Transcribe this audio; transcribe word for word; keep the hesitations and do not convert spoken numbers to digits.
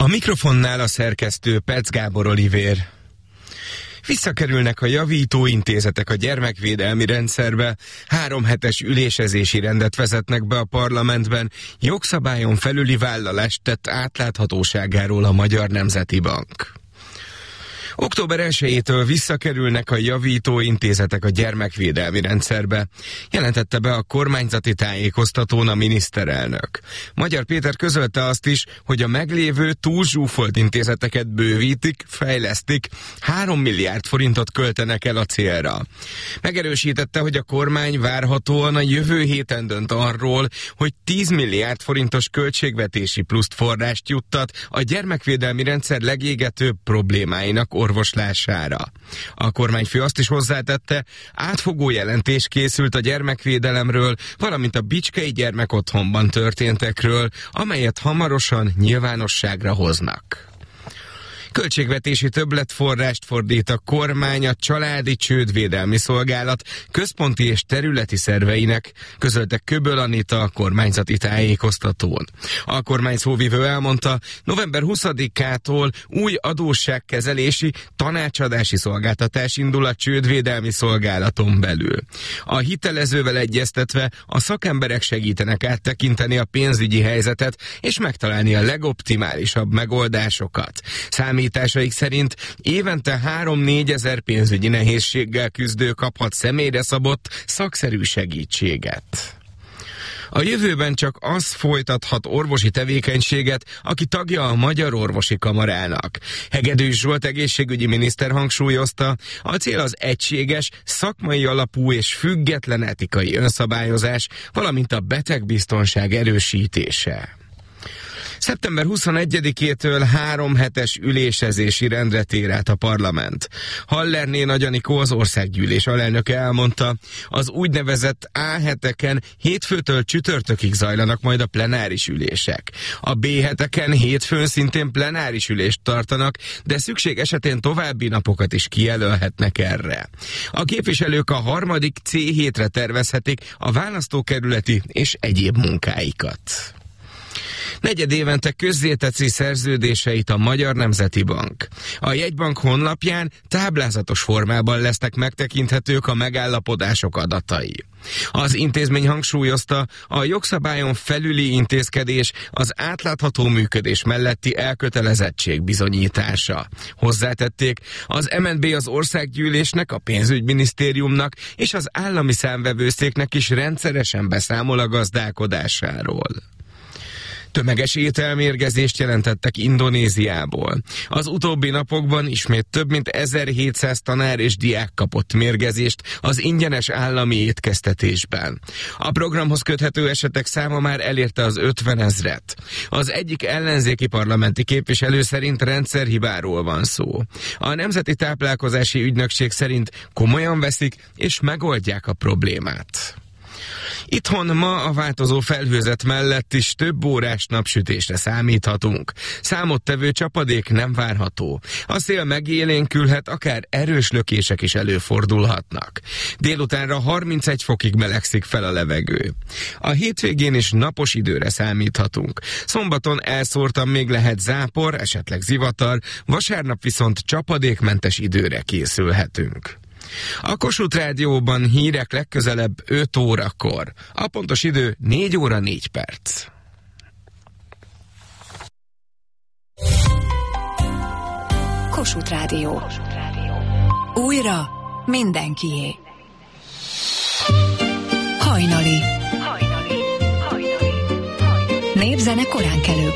A mikrofonnál a szerkesztő Petsz Gábor Olivér. Visszakerülnek a javító intézetek a gyermekvédelmi rendszerbe, három hetes ülésezési rendet vezetnek be a parlamentben, jogszabályon felüli vállalást tett átláthatóságáról a Magyar Nemzeti Bank. október elsejétől visszakerülnek a javító intézetek a gyermekvédelmi rendszerbe, jelentette be a kormányzati tájékoztatón a miniszterelnök. Magyar Péter közölte azt is, hogy a meglévő túlzsúfolt intézeteket bővítik, fejlesztik, három milliárd forintot költenek el a célra. Megerősítette, hogy a kormány várhatóan a jövő héten dönt arról, hogy tíz milliárd forintos költségvetési pluszt forrást juttat a gyermekvédelmi rendszer legégetőbb problémáinak orvoslására. A kormányfő azt is hozzátette, átfogó jelentés készült a gyermekvédelemről, valamint a Bicskei Gyermekotthonban történtekről, amelyet hamarosan nyilvánosságra hoznak. Költségvetési többletforrást fordít a kormány a Családi Csődvédelmi Szolgálat központi és területi szerveinek, közölte Köböl Anita a kormányzati tájékoztatón. A kormány szóvivő elmondta, november huszadikától új adósságkezelési tanácsadási szolgáltatás indul a Csődvédelmi Szolgálaton belül. A hitelezővel egyeztetve a szakemberek segítenek áttekinteni a pénzügyi helyzetet és megtalálni a legoptimálisabb megoldásokat. Számít Számításaik szerint évente három-négy ezer pénzügyi nehézséggel küzdő kaphat személyre szabott szakszerű segítséget. A jövőben csak az folytathat orvosi tevékenységet, aki tagja a Magyar Orvosi Kamarának. Hegedűs Zsolt egészségügyi miniszter hangsúlyozta, a cél az egységes, szakmai alapú és független etikai önszabályozás, valamint a betegbiztonság erősítése. szeptember huszonegyedikétől három hetes ülésezési rendre tér át a parlament. Hallerné Nagy Anikó, az országgyűlés alelnöke elmondta, az úgynevezett á heteken hétfőtől csütörtökig zajlanak majd a plenáris ülések. A bé heteken hétfőn szintén plenáris ülést tartanak, de szükség esetén további napokat is kijelölhetnek erre. A képviselők a harmadik cé hétre tervezhetik a választókerületi és egyéb munkáikat. Negyed évente közzéteszi szerződéseit a Magyar Nemzeti Bank. A jegybank honlapján táblázatos formában lesznek megtekinthetők a megállapodások adatai. Az intézmény hangsúlyozta, a jogszabályon felüli intézkedés az átlátható működés melletti elkötelezettség bizonyítása. Hozzátették, az em en bé az országgyűlésnek, a pénzügyminisztériumnak és az állami számvevőszéknek is rendszeresen beszámol a gazdálkodásáról. Tömeges ételmérgezést jelentettek Indonéziából. Az utóbbi napokban ismét több mint ezerhétszáz tanár és diák kapott mérgezést az ingyenes állami étkeztetésben. A programhoz köthető esetek száma már elérte az ötvenezret. Az egyik ellenzéki parlamenti képviselő szerint rendszerhibáról van szó. A Nemzeti Táplálkozási Ügynökség szerint komolyan veszik és megoldják a problémát. Itthon ma a változó felhőzet mellett is több órás napsütésre számíthatunk. Számottevő csapadék nem várható. A szél megélénkülhet, akár erős lökések is előfordulhatnak. Délutánra harmincegy fokig melegszik fel a levegő. A hétvégén is napos időre számíthatunk. Szombaton elszórtan még lehet zápor, esetleg zivatar, vasárnap viszont csapadékmentes időre készülhetünk. A Kossuth Rádióban hírek legközelebb öt órakor. A pontos idő négy óra négy perc. Kossuth Rádió. Újra mindenkié. Hajnali. Népzene koránkelők.